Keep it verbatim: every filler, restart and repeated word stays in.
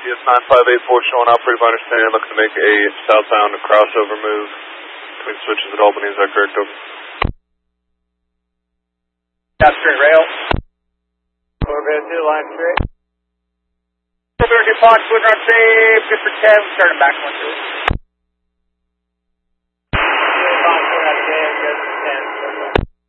C S nine five eight four showing operated by understanding, looking to make a southbound crossover move between switches at Albany. Is that correct? Over. Yeah, straight rail. Overhead two, line straight. four thirty Fox, wind run safe, good for ten, starting back one two.